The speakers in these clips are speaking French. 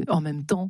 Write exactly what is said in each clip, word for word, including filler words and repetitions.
en même temps,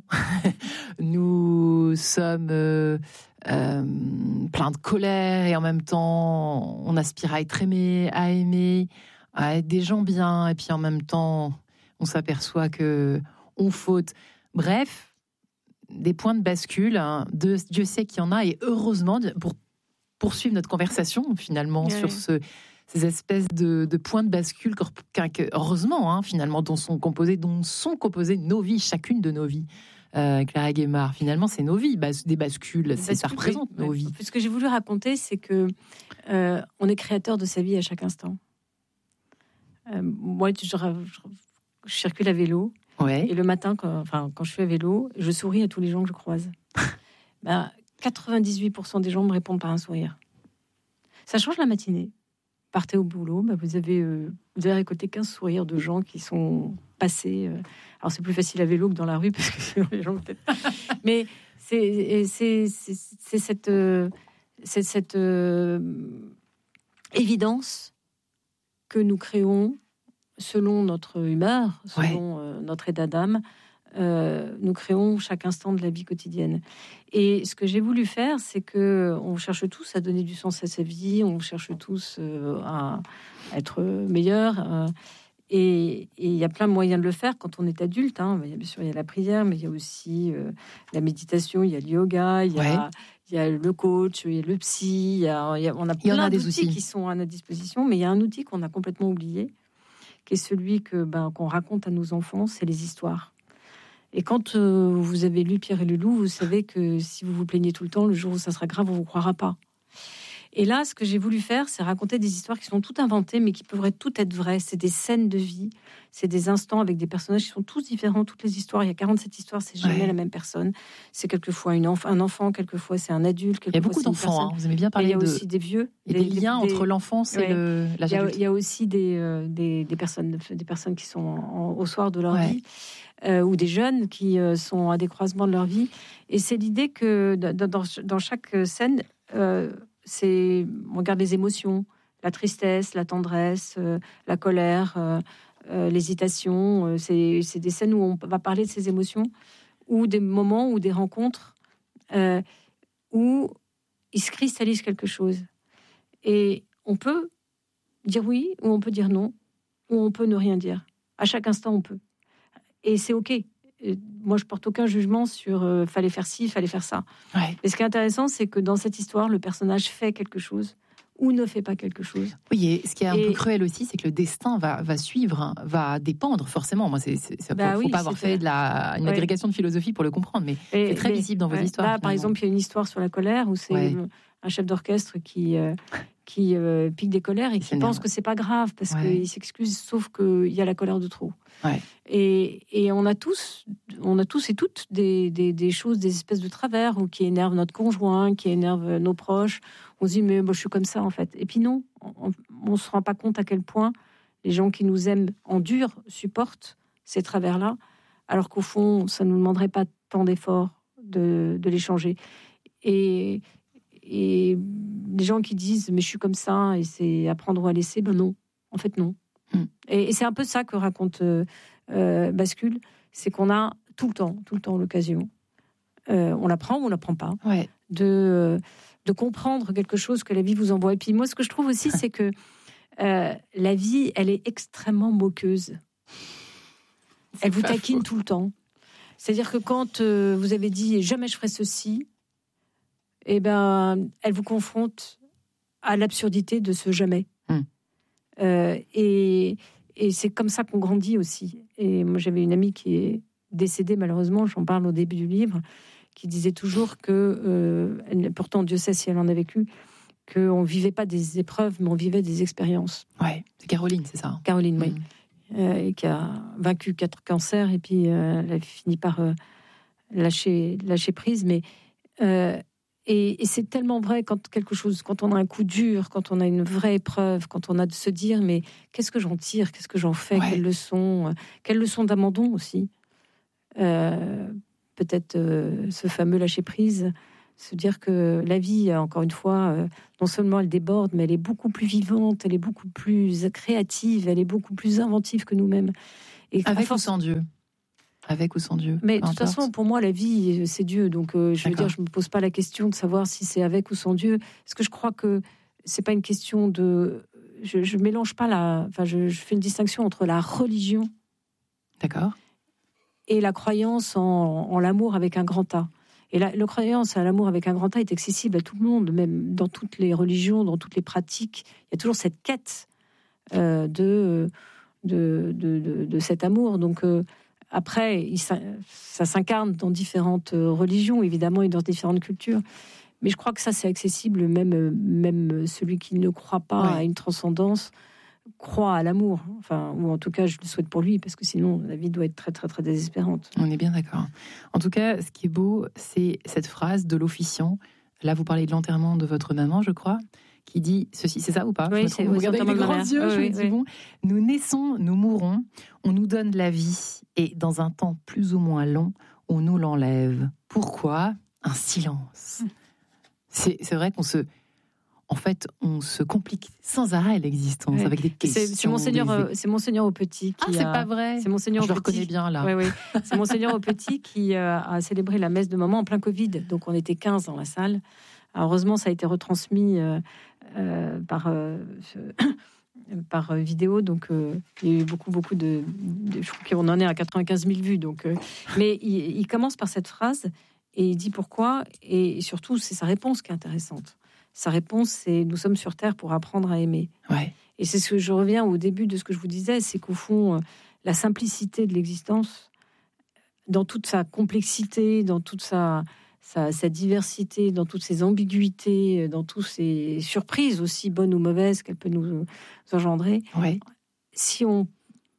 nous sommes euh, euh, pleins de colère et en même temps, on aspire à être aimé, à aimer, à être des gens bien. Et puis en même temps, on s'aperçoit que on faute. Bref, des points de bascule. Hein, de, Dieu sait qu'il y en a et heureusement pour poursuivre notre conversation finalement oui. sur ce, ces espèces de, de points de bascule, heureusement hein, finalement, dont sont composées, dont sont composées nos vies, chacune de nos vies. Euh, Clara Guémard, finalement, c'est nos vies, bas, des bascules, des c'est, bascules ça représente oui. nos vies. Ce que j'ai voulu raconter, c'est que euh, on est créateur de sa vie à chaque instant. Euh, moi, je, je, je circule à vélo, ouais. et le matin, quand, enfin, quand je suis à vélo, je souris à tous les gens que je croise. ben, quatre-vingt-dix-huit pour cent des gens me répondent par un sourire. Ça change la matinée. Partez au boulot, ben vous, avez, euh, vous avez récolté quinze sourires de gens qui sont passés. Euh, alors, c'est plus facile à vélo que dans la rue, parce que sinon, les gens peut-être... Mais c'est, c'est, c'est, c'est cette, euh, c'est cette euh, évidence que nous créons selon notre humeur, selon ouais. euh, notre état d'âme. Euh, nous créons chaque instant de la vie quotidienne. Et ce que j'ai voulu faire, c'est que on cherche tous à donner du sens à sa vie, on cherche tous euh, à être meilleur. Euh, et il y a plein de moyens de le faire quand on est adulte. Hein. Bien sûr, il y a la prière, mais il y a aussi euh, la méditation, il y a le yoga, il y a, ouais. il y a le coach, il y a le psy. Il y a, il y a, on a plein a d'outils des qui sont à notre disposition, mais il y a un outil qu'on a complètement oublié, qui est celui que ben, qu'on raconte à nos enfants, c'est les histoires. Et quand euh, vous avez lu Pierre et le loup, vous savez que si vous vous plaignez tout le temps, le jour où ça sera grave, on vous croira pas. Et là, ce que j'ai voulu faire, c'est raconter des histoires qui sont toutes inventées, mais qui pourraient toutes être vraies. C'est des scènes de vie, c'est des instants avec des personnages qui sont tous différents. Toutes les histoires, il y a quarante-sept histoires, c'est jamais ouais. la même personne. C'est quelquefois une enf- un enfant, quelquefois c'est un adulte. Il y a beaucoup d'enfants, hein. Vous aimez bien parler de... Il y a aussi des vieux. Il y a des, des liens des, entre l'enfance ouais. et le, l'âge il y a, adulte. Il y a aussi des, euh, des, des, personnes, des personnes qui sont en, au soir de leur ouais. vie. Euh, ou des jeunes qui euh, sont à des croisements de leur vie. Et c'est l'idée que dans, dans, dans chaque scène, euh, c'est, on regarde les émotions, la tristesse, la tendresse, euh, la colère, euh, euh, l'hésitation. Euh, c'est, c'est des scènes où on va parler de ces émotions, ou des moments ou des rencontres euh, où il se cristallise quelque chose. Et on peut dire oui, ou on peut dire non, ou on peut ne rien dire. À chaque instant, on peut. Et c'est OK. Moi, je porte aucun jugement sur euh, fallait faire ci, fallait faire ça. Ouais. Mais ce qui est intéressant, c'est que dans cette histoire, le personnage fait quelque chose ou ne fait pas quelque chose. Oui, et ce qui est un et... peu cruel aussi, c'est que le destin va, va suivre, hein, va dépendre forcément. Moi, c'est, c'est, ça, bah faut, oui, faut pas avoir fait de la, une ouais. agrégation de philosophie pour le comprendre, mais et, c'est très mais, visible dans vos ouais. histoires. Là, par exemple, il y a une histoire sur la colère où c'est ouais. un chef d'orchestre qui... Euh, qui euh, pique des colères et qui pense que c'est pas grave parce ouais. qu'il s'excuse, sauf qu'il y a la colère de trop. Ouais. Et, et on a tous, on a tous et toutes des, des, des choses, des espèces de travers ou qui énervent notre conjoint, qui énervent nos proches. On se dit mais moi je suis comme ça en fait. Et puis non, on, on se rend pas compte à quel point les gens qui nous aiment en dur supportent ces travers-là, alors qu'au fond ça nous demanderait pas tant d'efforts de, de les changer. Et Et les gens qui disent mais je suis comme ça et c'est à prendre ou à laisser, ben non, en fait non. Mm. Et, et c'est un peu ça que raconte euh, euh, Bascule, c'est qu'on a tout le temps, tout le temps l'occasion, euh, on l'apprend ou on l'apprend pas, ouais. de de comprendre quelque chose que la vie vous envoie. Et puis moi, ce que je trouve aussi, c'est que euh, la vie, elle est extrêmement moqueuse. C'est elle vous taquine faux. Tout le temps. C'est-à-dire que quand euh, vous avez dit jamais je ferai ceci. Eh ben, elle vous confronte à l'absurdité de ce jamais. Mmh. Euh, et, et c'est comme ça qu'on grandit aussi. Et moi, j'avais une amie qui est décédée, malheureusement, j'en parle au début du livre, qui disait toujours que, euh, elle, pourtant, Dieu sait si elle en a vécu, qu'on ne vivait pas des épreuves, mais on vivait des expériences. Ouais, c'est Caroline, c'est ça. Caroline, mmh. oui. Euh, et qui a vaincu quatre cancers, et puis euh, elle a fini par euh, lâcher, lâcher prise, mais... Euh, Et, et c'est tellement vrai quand quelque chose, quand on a un coup dur, quand on a une vraie épreuve, quand on a de se dire mais qu'est-ce que j'en tire, qu'est-ce que j'en fais, ouais. quelle leçon, quelle leçon d'abandon aussi. Euh, peut-être euh, ce fameux lâcher prise, se dire que la vie, encore une fois, euh, non seulement elle déborde, mais elle est beaucoup plus vivante, elle est beaucoup plus créative, elle est beaucoup plus inventive que nous-mêmes. Et avec force... ou sans Dieu. avec ou sans Dieu. Mais de toute façon, pour moi, la vie, c'est Dieu. Donc, euh, je veux D'accord. dire, je me pose pas la question de savoir si c'est avec ou sans Dieu. Parce que je crois que c'est pas une question de. Je, je mélange pas la. Enfin, je, je fais une distinction entre la religion. D'accord. Et la croyance en, en l'amour avec un grand A. Et la, la croyance à l'amour avec un grand A est accessible à tout le monde, même dans toutes les religions, dans toutes les pratiques. Il y a toujours cette quête euh, de, de, de, de, de cet amour. Donc, euh, après, il, ça, ça s'incarne dans différentes religions, évidemment, et dans différentes cultures. Mais je crois que ça, c'est accessible, même, même celui qui ne croit pas ouais. à une transcendance croit à l'amour, enfin, ou en tout cas je le souhaite pour lui, parce que sinon la vie doit être très très très désespérante. On est bien d'accord. En tout cas, ce qui est beau, c'est cette phrase de l'officiant. Là, vous parlez de l'enterrement de votre maman, je crois, qui dit ceci, c'est ça ou pas? Oui, c'est vous regardez avec des grands mère. yeux, oui, je oui, me dis oui. bon, nous naissons, nous mourons, on nous donne la vie, et dans un temps plus ou moins long, on nous l'enlève. Pourquoi? Un silence. C'est, c'est vrai qu'on se... En fait, on se complique sans arrêt l'existence ouais. avec des questions. C'est, c'est Monseigneur, des... c'est Monseigneur Au-Petit qui ah, c'est a... pas vrai. C'est Monseigneur Je le Au-Petit. reconnais bien là. Oui, oui. C'est Monseigneur Au-Petit qui euh, a célébré la messe de maman en plein Covid. Donc on était quinze dans la salle. Alors, heureusement, ça a été retransmis euh, euh, par euh, par vidéo. Donc euh, il y a eu beaucoup beaucoup de, de je crois qu'on en est à quatre-vingt-quinze mille vues. Donc, euh, mais il, il commence par cette phrase et il dit pourquoi, et surtout c'est sa réponse qui est intéressante. Sa réponse, c'est « nous sommes sur Terre pour apprendre à aimer ouais. ». Et c'est ce que je reviens au début de ce que je vous disais, c'est qu'au fond, la simplicité de l'existence, dans toute sa complexité, dans toute sa, sa, sa diversité, dans toutes ses ambiguïtés, dans toutes ses surprises, aussi bonnes ou mauvaises qu'elle peut nous engendrer, ouais. si on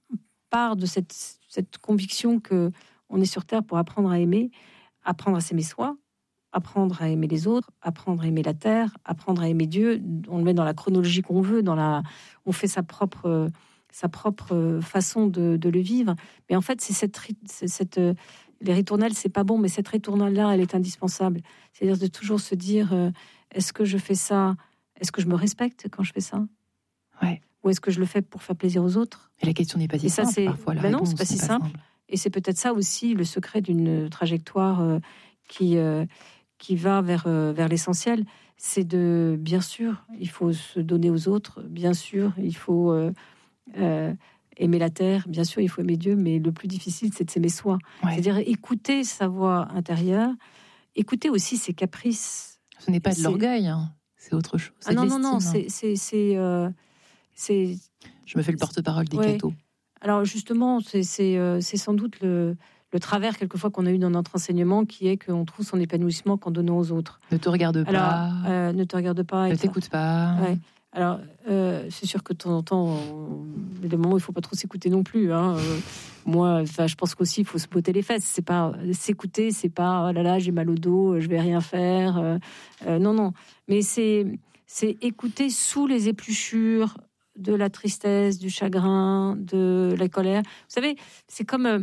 part de cette, cette conviction qu'on est sur Terre pour apprendre à aimer, apprendre à s'aimer soi, apprendre à aimer les autres, apprendre à aimer la terre, apprendre à aimer Dieu. On le met dans la chronologie qu'on veut, dans la, on fait sa propre, sa propre façon de, de le vivre. Mais en fait, c'est cette, c'est cette, les ritournelles, c'est pas bon, mais cette ritournelle-là, elle est indispensable. C'est-à-dire de toujours se dire, euh, est-ce que je fais ça, est-ce que je me respecte quand je fais ça, ouais. ou est-ce que je le fais pour faire plaisir aux autres? Et la question n'est pas si Et ça, simple. C'est, parfois, la ben non, c'est pas si pas simple. simple. Et c'est peut-être ça aussi le secret d'une trajectoire euh, qui euh, qui va vers, euh, vers l'essentiel, c'est de, bien sûr, il faut se donner aux autres, bien sûr, il faut euh, euh, aimer la terre, bien sûr, il faut aimer Dieu, mais le plus difficile, c'est de s'aimer soi. Ouais. C'est-à-dire écouter sa voix intérieure, écouter aussi ses caprices. Ce n'est pas de c'est... l'orgueil, hein. C'est autre chose. C'est ah non, non, non, non, c'est... c'est, c'est, euh, c'est... Je me fais le porte-parole des ouais. cathos. Alors justement, c'est, c'est, euh, c'est sans doute le... le travers quelquefois qu'on a eu dans notre enseignement, qui est qu'on trouve son épanouissement qu'en donnant aux autres. Ne te regarde pas. Alors, euh, ne te regarde pas. Ne t'écoute pas. Ouais. Alors, euh, c'est sûr que de temps en temps, il y a des moments où il ne faut pas trop s'écouter non plus. Hein. Euh, moi, je pense qu'aussi, il faut se botter les fesses. C'est pas s'écouter, c'est pas oh là là, j'ai mal au dos, je vais rien faire. Euh, euh, non, non. Mais c'est, c'est écouter sous les épluchures de la tristesse, du chagrin, de la colère. Vous savez, c'est comme... Euh,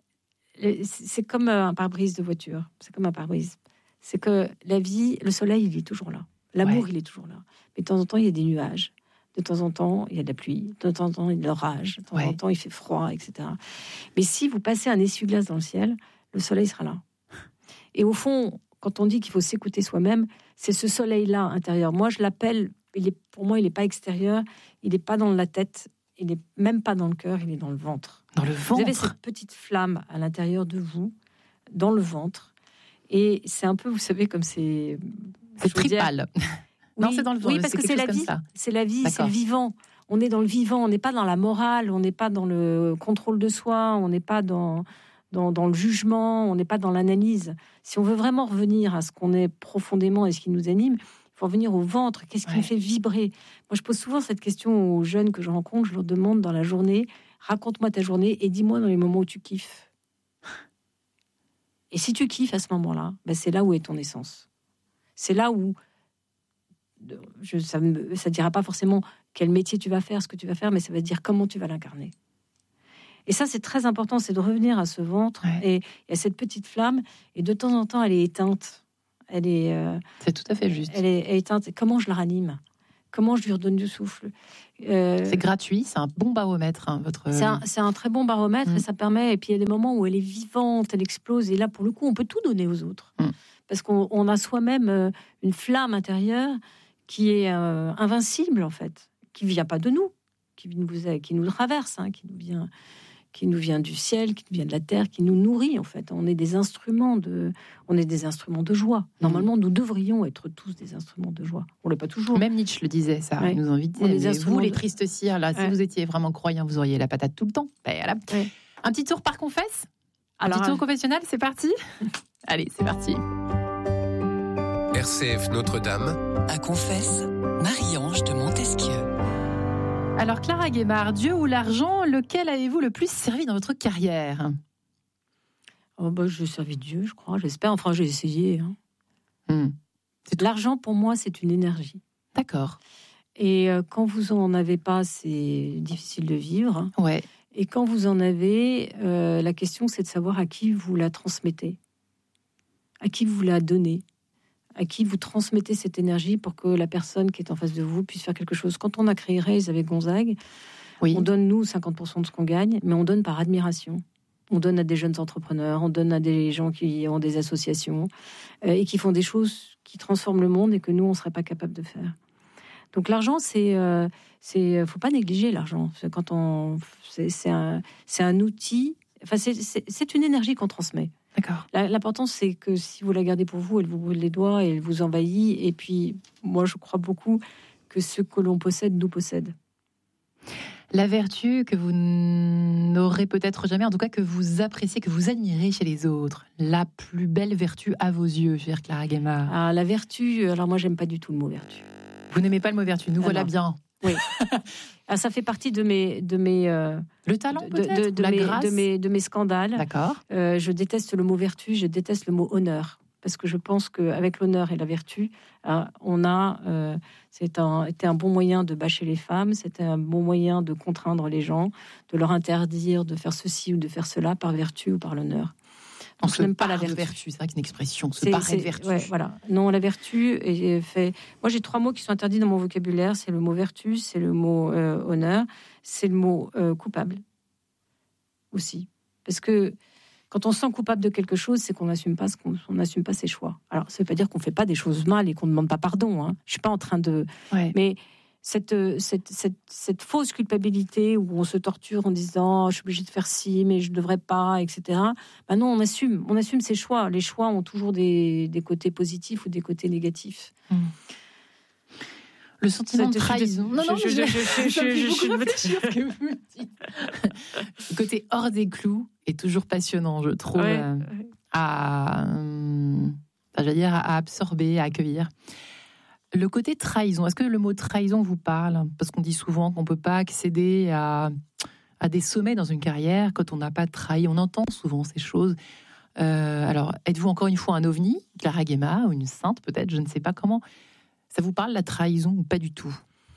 c'est comme un pare-brise de voiture. C'est comme un pare-brise. C'est que la vie, le soleil, il est toujours là. L'amour, ouais. il est toujours là. Mais de temps en temps, il y a des nuages. De temps en temps, il y a de la pluie. De temps en temps, il y a de l'orage. De temps ouais. en temps, il fait froid, et cetera. Mais si vous passez un essuie-glace dans le ciel, le soleil sera là. Et au fond, quand on dit qu'il faut s'écouter soi-même, c'est ce soleil-là intérieur. Moi, je l'appelle, il est, pour moi, il n'est pas extérieur. Il n'est pas dans la tête. Il n'est même pas dans le cœur. Il est dans le ventre. Dans le ventre. Vous avez cette petite flamme à l'intérieur de vous, dans le ventre. Et c'est un peu, vous savez, comme c'est... C'est tripale. Oui, non, c'est dans le ventre. Oui, parce c'est que c'est la vie. C'est la vie, D'accord. c'est le vivant. On est dans le vivant. On n'est pas dans la morale. On n'est pas dans le contrôle de soi. On n'est pas dans, dans, dans le jugement. On n'est pas dans l'analyse. Si on veut vraiment revenir à ce qu'on est profondément et ce qui nous anime, il faut revenir au ventre. Qu'est-ce qui ouais. me fait vibrer? Moi, je pose souvent cette question aux jeunes que je rencontre. Je leur demande dans la journée... Raconte-moi ta journée et dis-moi dans les moments où tu kiffes. Et si tu kiffes à ce moment-là, ben c'est là où est ton essence. C'est là où je, ça ne ça dira pas forcément quel métier tu vas faire, ce que tu vas faire, mais ça va dire comment tu vas l'incarner. Et ça, c'est très important, c'est de revenir à ce ventre ouais. et, et à cette petite flamme. Et de temps en temps, elle est éteinte. Elle est. Euh, c'est tout à fait juste. Elle est, elle est éteinte. Comment je la ranime? Comment je lui redonne du souffle. euh, C'est gratuit, c'est un bon baromètre. Hein, votre... c'est, un, c'est un très bon baromètre mmh. et ça permet. Et puis il y a des moments où elle est vivante, elle explose. Et là, pour le coup, on peut tout donner aux autres. Mmh. Parce qu'on on a soi-même une flamme intérieure qui est euh, invincible, en fait, qui ne vient pas de nous, qui nous, qui nous traverse, hein, qui nous vient... qui nous vient du ciel, qui nous vient de la terre, qui nous nourrit en fait. On est des instruments de, on est des instruments de joie. Normalement, nous devrions être tous des instruments de joie. On l'est pas toujours. Même Nietzsche le disait, ça. Ouais. Il nous invitait. On est des instruments vous, les tristes cires, là, ouais. si vous étiez vraiment croyant, vous auriez la patate tout le temps. Ben, voilà. Ouais. Un petit tour par confesse. Un Alors, petit tour confessionnel, c'est parti. Allez, c'est parti. R C F Notre-Dame. À confesse, Marie-Ange de Montesquieu. Alors, Clara Guémard, Dieu ou l'argent, lequel avez-vous le plus servi dans votre carrière ? Oh bah, j'ai servi Dieu, je crois, j'espère. Enfin, j'ai essayé. Hein. Hum. L'argent, pour moi, c'est une énergie. D'accord. Et euh, quand vous en avez pas, c'est difficile de vivre. Ouais. Et quand vous en avez, euh, la question, c'est de savoir à qui vous la transmettez, à qui vous la donnez, à qui vous transmettez cette énergie pour que la personne qui est en face de vous puisse faire quelque chose. Quand on a créé Raise avec Gonzague, oui. on donne, nous, cinquante pour cent de ce qu'on gagne, mais on donne par admiration. On donne à des jeunes entrepreneurs, on donne à des gens qui ont des associations euh, et qui font des choses qui transforment le monde et que nous, on ne serait pas capable de faire. Donc l'argent, c'est, euh, c'est, faut pas négliger l'argent. C'est quand on, c'est, c'est un, c'est un outil. Enfin, c'est, c'est, c'est une énergie qu'on transmet. D'accord. L'important, c'est que si vous la gardez pour vous, elle vous brûle les doigts et elle vous envahit. Et puis, moi, je crois beaucoup que ce que l'on possède nous possède. La vertu que vous n'aurez peut-être jamais, en tout cas que vous appréciez, que vous admirez chez les autres, la plus belle vertu à vos yeux, chère Clara Guémard. Ah, la vertu, alors moi, j'aime pas du tout le mot vertu. Vous n'aimez pas le mot vertu, nous ah voilà non. bien. Oui. Ah, ça fait partie de mes, de mes euh, le talent de, peut-être, de, de, la mes, grâce, de mes, de mes scandales. D'accord. Euh, je déteste le mot vertu, je déteste le mot honneur, parce que je pense qu'avec l'honneur et la vertu, euh, on a, euh, c'est un, c'était un bon moyen de bâcher les femmes, c'était un bon moyen de contraindre les gens, de leur interdire de faire ceci ou de faire cela par vertu ou par l'honneur. On se n'aime pas la vertu. vertu. C'est vrai que c'est une expression, se paraît de vertu. Ouais, voilà. Non, la vertu est fait. Moi, j'ai trois mots qui sont interdits dans mon vocabulaire. C'est le mot vertu, c'est le mot euh, honneur, c'est le mot euh, coupable aussi. Parce que quand on se sent coupable de quelque chose, c'est qu'on n'assume pas ce qu'on n'assume pas ses choix. Alors, ça veut pas dire qu'on fait pas des choses mal et qu'on ne demande pas pardon. Hein. Je suis pas en train de. Ouais. Mais Cette, cette, cette, cette fausse culpabilité où on se torture en disant oh, je suis obligé de faire ci, mais je ne devrais pas, et cetera. Ben non, on assume, on assume ses choix. Les choix ont toujours des, des côtés positifs ou des côtés négatifs. Mmh. Le sentiment de trahison. Non, non, je, je, je, je, je, je, je réfléchir ce que vous me dites. Le côté hors des clous est toujours passionnant, je trouve, ouais. euh, à, euh, enfin, j'allais dire, à absorber, à accueillir. Le côté trahison, est-ce que le mot trahison vous parle ? Parce qu'on dit souvent qu'on ne peut pas accéder à, à des sommets dans une carrière quand on n'a pas trahi. On entend souvent ces choses. Euh, alors, êtes-vous encore une fois un ovni, Clara Guémard, ou une sainte peut-être, je ne sais pas comment. Ça vous parle, la trahison, ou pas du tout ?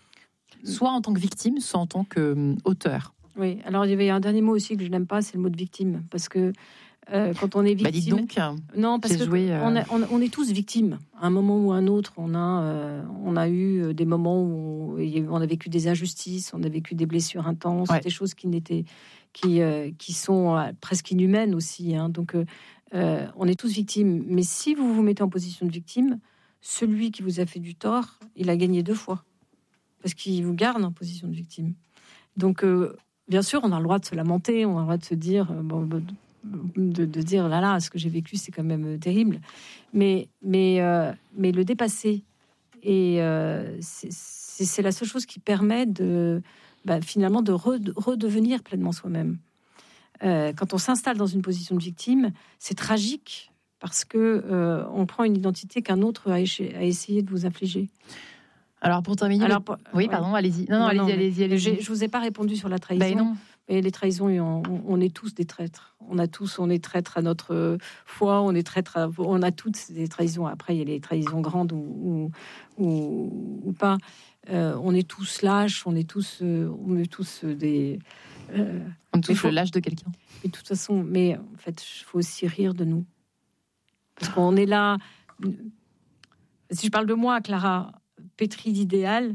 Soit en tant que victime, soit en tant qu'auteur. Oui, alors il y avait un dernier mot aussi que je n'aime pas, c'est le mot de victime. Parce que Euh, quand on est victime, bah dites donc, non, parce que joué, euh... on, a, on, on est tous victimes. À un moment ou à un autre, on a, euh, on a eu des moments où on a vécu des injustices, on a vécu des blessures intenses, ouais. des choses qui n'étaient, qui, euh, qui sont euh, presque inhumaines aussi. Hein. Donc, euh, on est tous victimes. Mais si vous vous mettez en position de victime, celui qui vous a fait du tort, il a gagné deux fois, parce qu'il vous garde en position de victime. Donc, euh, bien sûr, on a le droit de se lamenter, on a le droit de se dire bon. bon De, de dire là là, ce que j'ai vécu, c'est quand même terrible. Mais, mais, euh, mais le dépasser, et euh, c'est, c'est, c'est la seule chose qui permet de, bah, finalement de re- redevenir pleinement soi-même. Euh, quand on s'installe dans une position de victime, c'est tragique parce que euh, on prend une identité qu'un autre a, éche- a essayé de vous infliger. Alors pour terminer, Alors, le... pour... oui, pardon, ouais. allez-y. Non, non, non allez-y, non, allez-y, allez-y. Je, je vous ai pas répondu sur la trahison. Ben non. Et les trahisons, on, on est tous des traîtres. On a tous, on est traîtres à notre foi, on est traîtres, à, on a toutes des trahisons. Après, il y a les trahisons grandes ou, ou, ou, ou pas. Euh, on est tous lâches, on est tous, euh, on est tous des. Euh, on touche le lâche de quelqu'un. Mais de toute façon, mais en fait, il faut aussi rire de nous, parce qu'on est là. Si je parle de moi, Clara, pétrie d'idéal.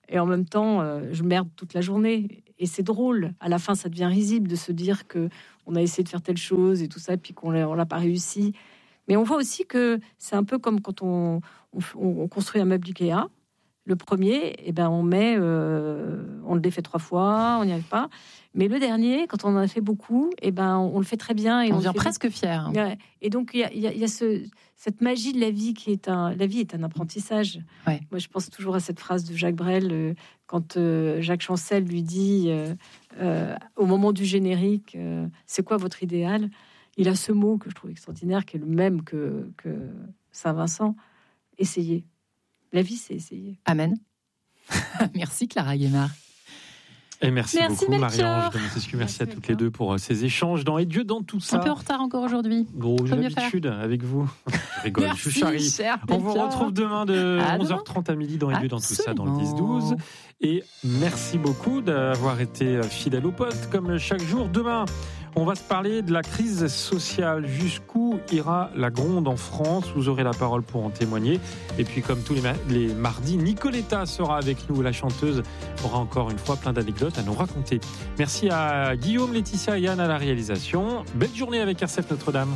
et en même temps, euh, je merde toute la journée. Et c'est drôle. À la fin, ça devient risible de se dire que on a essayé de faire telle chose et tout ça, et puis qu'on l'a, on l'a pas réussi. Mais on voit aussi que c'est un peu comme quand on, on, on construit un meuble Ikea. Le premier, eh ben, on met, euh, on le défait trois fois, on n'y arrive pas. Mais le dernier, quand on en a fait beaucoup, eh ben, on le fait très bien. Et on, on devient fait presque fier. Ouais. Et donc, il y a, y a, y a ce, cette magie de la vie qui est un... La vie est un apprentissage. Ouais. Moi, je pense toujours à cette phrase de Jacques Brel, euh, quand euh, Jacques Chancel lui dit, euh, euh, au moment du générique, euh, c'est quoi votre idéal ? Il a ce mot que je trouve extraordinaire, qui est le même que, que Saint-Vincent. Essayez. La vie, c'est essayer. Amen. Merci Clara Guémard. Et merci, merci beaucoup Melchior. Marie-Ange de Montesquieu. Merci, merci à toutes Melchior. Les deux pour ces échanges dans Et Dieu dans tout ça. Un peu en retard encore aujourd'hui. Gros, j'ai l'habitude avec vous. Je rigole, merci, je charrie. On vous retrouve demain de à onze heures trente à midi dans Et Dieu dans tout ça, dans le dix douze. Et merci beaucoup d'avoir été fidèle au poste comme chaque jour. Demain, on va se parler de la crise sociale. Jusqu'où ira la gronde en France ? Vous aurez la parole pour en témoigner. Et puis, comme tous les, ma- les mardis, Nicoletta sera avec nous. La chanteuse aura encore une fois plein d'anecdotes à nous raconter. Merci à Guillaume, Laetitia et Yann à la réalisation. Belle journée avec R C F Notre-Dame.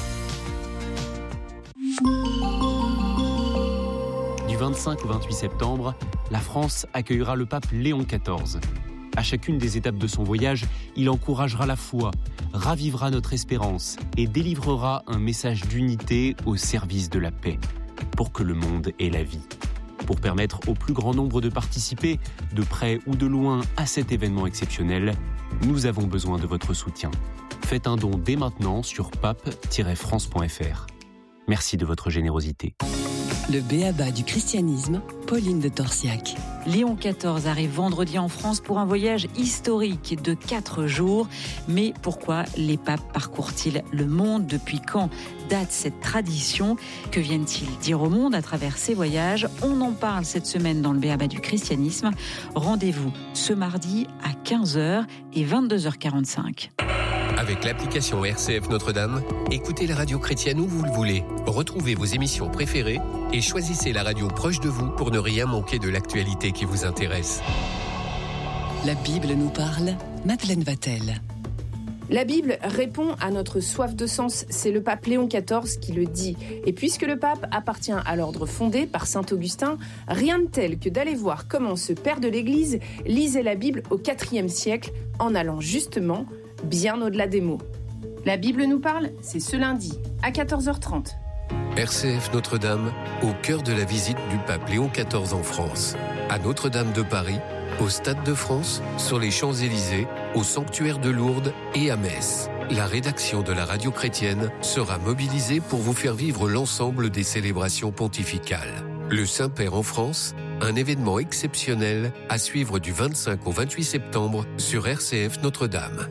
Du vingt-cinq au vingt-huit septembre, la France accueillera le pape Léon quatorze. À chacune des étapes de son voyage, il encouragera la foi, ravivera notre espérance et délivrera un message d'unité au service de la paix, pour que le monde ait la vie. Pour permettre au plus grand nombre de participer, de près ou de loin, à cet événement exceptionnel, nous avons besoin de votre soutien. Faites un don dès maintenant sur pape tiret france point f r. Merci de votre générosité. Le B A B A du christianisme, Pauline de Torsiac. Léon quatorze arrive vendredi en France pour un voyage historique de quatre jours. Mais pourquoi les papes parcourent-ils le monde ? Depuis quand date cette tradition ? Que viennent-ils dire au monde à travers ces voyages ? On en parle cette semaine dans le B A B A du christianisme. Rendez-vous ce mardi à quinze heures et vingt-deux heures quarante-cinq. Avec l'application R C F Notre-Dame, écoutez la radio chrétienne où vous le voulez. Retrouvez vos émissions préférées et choisissez la radio proche de vous pour ne rien manquer de l'actualité qui vous intéresse. La Bible nous parle, Madeleine Vatel. La Bible répond à notre soif de sens, c'est le pape Léon quatorze qui le dit. Et puisque le pape appartient à l'ordre fondé par saint Augustin, rien de tel que d'aller voir comment ce père de l'Église lisait la Bible au quatrième siècle en allant justement bien au-delà des mots. La Bible nous parle, c'est ce lundi à quatorze heures trente. R C F Notre-Dame, au cœur de la visite du pape Léon quatorze en France. À Notre-Dame de Paris, au Stade de France, sur les Champs-Élysées, au sanctuaire de Lourdes et à Metz. La rédaction de la radio chrétienne sera mobilisée pour vous faire vivre l'ensemble des célébrations pontificales. Le Saint-Père en France, un événement exceptionnel à suivre du vingt-cinq au vingt-huit septembre sur R C F Notre-Dame.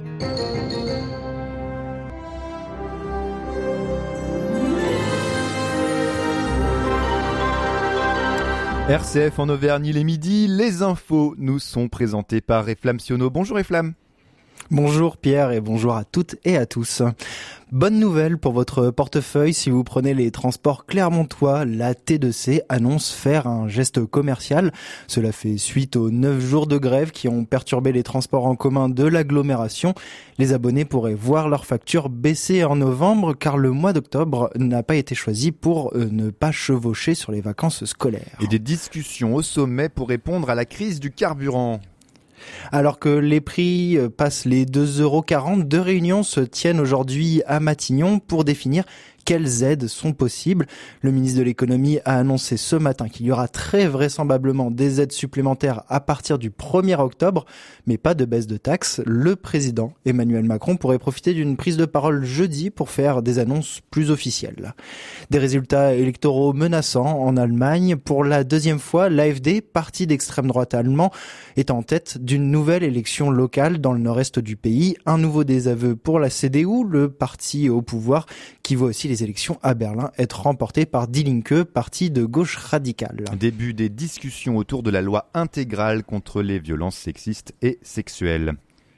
R C F en Auvergne, il est midi, les infos nous sont présentées par Eflam Siono. Bonjour Eflam. Bonjour Pierre et bonjour à toutes et à tous. Bonne nouvelle pour votre portefeuille, si vous prenez les transports clermontois, la T deux C annonce faire un geste commercial. Cela fait suite aux neuf jours de grève qui ont perturbé les transports en commun de l'agglomération. Les abonnés pourraient voir leur facture baisser en novembre car le mois d'octobre n'a pas été choisi pour ne pas chevaucher sur les vacances scolaires. Et des discussions au sommet pour répondre à la crise du carburant. Alors que les prix passent les deux euros quarante, deux réunions se tiennent aujourd'hui à Matignon pour définir quelles aides sont possibles. Le ministre de l'économie a annoncé ce matin qu'il y aura très vraisemblablement des aides supplémentaires à partir du premier octobre, mais pas de baisse de taxes. Le président Emmanuel Macron pourrait profiter d'une prise de parole jeudi pour faire des annonces plus officielles. Des résultats électoraux menaçants en Allemagne. Pour la deuxième fois, l'A F D, parti d'extrême droite allemand, est en tête d'une nouvelle élection locale dans le nord-est du pays. Un nouveau désaveu pour la C D U, le parti au pouvoir, qui voit aussi les élections à Berlin être remportées par Die Linke, parti de gauche radicale. Début des discussions autour de la loi intégrale contre les violences sexistes et sexuelles.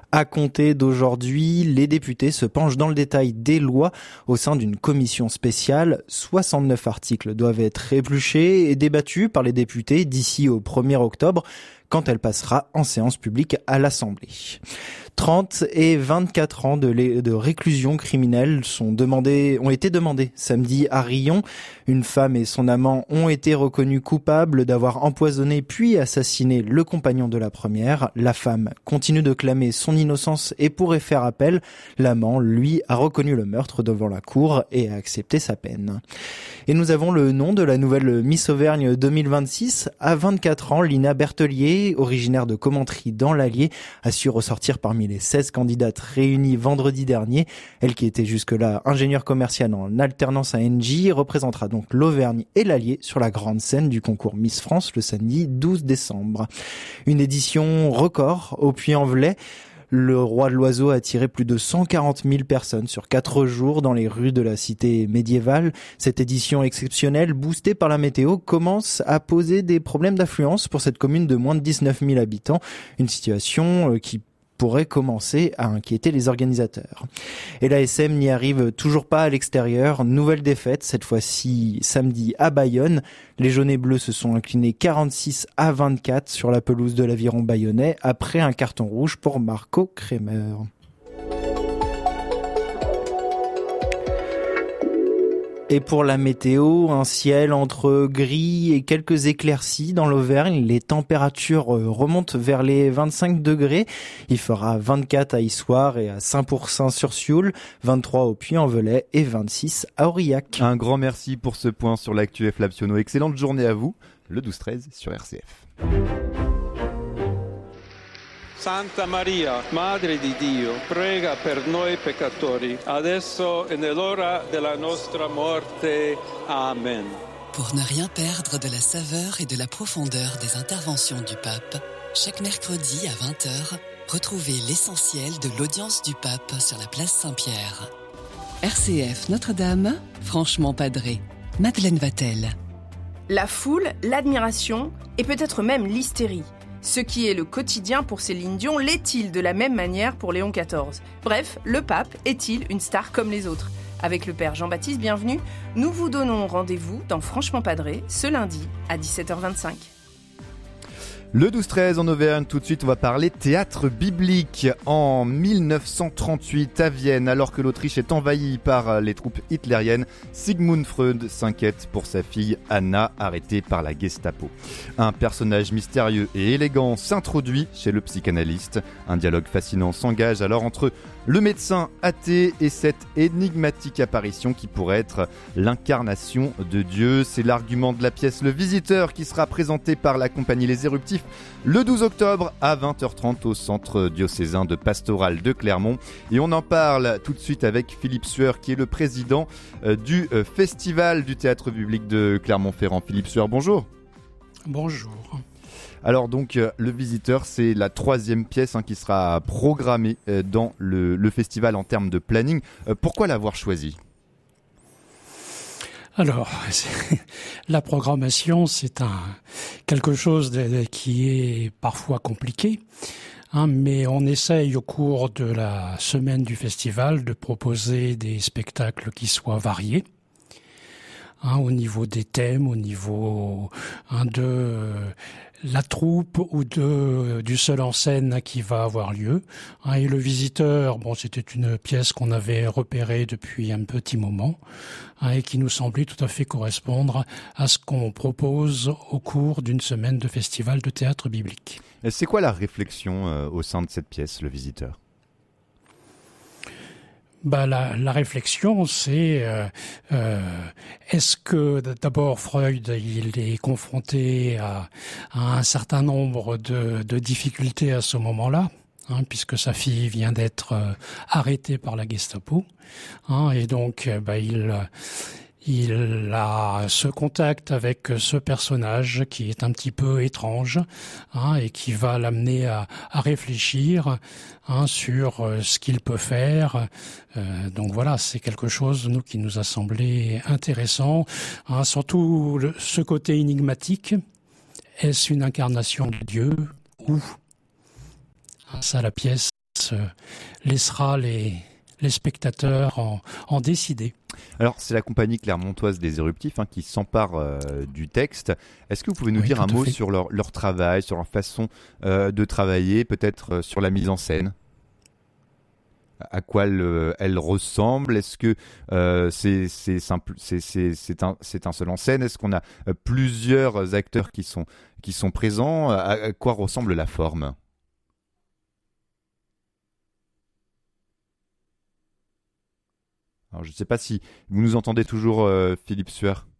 À compter d'aujourd'hui, les députés se penchent dans le détail des lois au sein d'une commission spéciale. soixante-neuf articles doivent être épluchés et débattus par les députés d'ici au premier octobre, quand elle passera en séance publique à l'Assemblée. trente et vingt-quatre ans de, lé- de réclusion criminelle sont demandés, ont été demandés samedi à Riom. Une femme et son amant ont été reconnus coupables d'avoir empoisonné puis assassiné le compagnon de la première. La femme continue de clamer son innocence et pourrait faire appel. L'amant, lui, a reconnu le meurtre devant la cour et a accepté sa peine. Et nous avons le nom de la nouvelle Miss Auvergne deux mille vingt-six. À vingt-quatre ans, Lina Bertelier, originaire de Commentry dans l'Allier, a su ressortir parmi les seize candidates réunies vendredi dernier. Elle, qui était jusque-là ingénieure commerciale en alternance à Engie, représentera donc l'Auvergne et l'Allier sur la grande scène du concours Miss France le samedi douze décembre. Une édition record au Puy-en-Velay. Le roi de l'oiseau a attiré plus de cent quarante mille personnes sur quatre jours dans les rues de la cité médiévale. Cette édition exceptionnelle, boostée par la météo, commence à poser des problèmes d'affluence pour cette commune de moins de dix-neuf mille habitants. Une situation qui pourrait commencer à inquiéter les organisateurs. Et l'A S M n'y arrive toujours pas à l'extérieur. Nouvelle défaite, cette fois-ci samedi à Bayonne. Les jaunes et bleus se sont inclinés quarante-six à vingt-quatre sur la pelouse de l'Aviron bayonnais après un carton rouge pour Marco Kremer. Et pour la météo, un ciel entre gris et quelques éclaircies dans l'Auvergne. Les températures remontent vers les vingt-cinq degrés. Il fera vingt-quatre à Issoire et à Saint-Pourçain-sur-Sioule, vingt-trois au Puy-en-Velay et vingt-six à Aurillac. Un grand merci pour ce point sur l'actu F Lapsiono. Excellente journée à vous, le douze treize sur R C F. Santa Maria, Madre di Dio, prega per noi peccatori, adesso e nell'ora della nostra morte. Amen. Pour ne rien perdre de la saveur et de la profondeur des interventions du pape, chaque mercredi à vingt heures, retrouvez l'essentiel de l'audience du pape sur la place Saint-Pierre. R C F Notre-Dame, franchement padré. Madeleine Vatel. La foule, l'admiration et peut-être même l'hystérie. Ce qui est le quotidien pour Céline Dion l'est-il de la même manière pour Léon quatorze ? Bref, le pape est-il une star comme les autres ? Avec le père Jean-Baptiste Bienvenu, nous vous donnons rendez-vous dans Franchement Padré ce lundi à dix-sept heures vingt-cinq. Le douze treize en Auvergne, tout de suite on va parler théâtre biblique. En mille neuf cent trente-huit à Vienne, alors que l'Autriche est envahie par les troupes hitlériennes, Sigmund Freud s'inquiète pour sa fille Anna, arrêtée par la Gestapo. Un personnage mystérieux et élégant s'introduit chez le psychanalyste. Un dialogue fascinant s'engage alors entre le médecin athée et cette énigmatique apparition qui pourrait être l'incarnation de Dieu. C'est l'argument de la pièce Le Visiteur qui sera présenté par la compagnie Les Éruptifs le douze octobre à vingt heures trente au centre diocésain de Pastoral de Clermont. Et on en parle tout de suite avec Philippe Sueur qui est le président du Festival du théâtre biblique de Clermont-Ferrand. Philippe Sueur, bonjour. Bonjour. Alors donc, euh, Le Visiteur, c'est la troisième pièce hein, qui sera programmée euh, dans le, le festival en termes de planning. Euh, pourquoi l'avoir choisi ? Alors, la programmation, c'est un quelque chose de, qui est parfois compliqué, hein, mais on essaye au cours de la semaine du festival de proposer des spectacles qui soient variés. Hein, au niveau des thèmes, au niveau hein, de euh, la troupe ou de du seul en scène qui va avoir lieu. Hein, et Le Visiteur, bon, c'était une pièce qu'on avait repérée depuis un petit moment hein, et qui nous semblait tout à fait correspondre à ce qu'on propose au cours d'une semaine de festival de théâtre biblique. Et c'est quoi la réflexion euh, au sein de cette pièce, Le Visiteur ? Bah, la, la réflexion, c'est euh, euh, est-ce que d'abord Freud il est confronté à, à un certain nombre de, de difficultés à ce moment-là, hein, puisque sa fille vient d'être euh, arrêtée par la Gestapo, hein, et donc euh, bah, il il a ce contact avec ce personnage qui est un petit peu étrange hein, et qui va l'amener à, à réfléchir hein, sur ce qu'il peut faire. Euh, donc voilà, c'est quelque chose nous qui nous a semblé intéressant. Hein, surtout le, ce côté énigmatique. Est-ce une incarnation de Dieu ou hein, ça, la pièce laisse, laissera les, les spectateurs en, en décider. Alors, c'est la compagnie clermontoise des Éruptifs hein, qui s'empare euh, du texte. Est-ce que vous pouvez nous oui, dire un mot fait. sur leur, leur travail, sur leur façon euh, de travailler, peut-être euh, sur la mise en scène ? À quoi elle, elle ressemble ? Est-ce que euh, c'est, c'est, simple, c'est, c'est, c'est, un, c'est un seul en scène ? Est-ce qu'on a euh, plusieurs acteurs qui sont, qui sont présents ? À, à quoi ressemble la forme ? Alors, je ne sais pas si vous nous entendez toujours, euh, Philippe Sueur.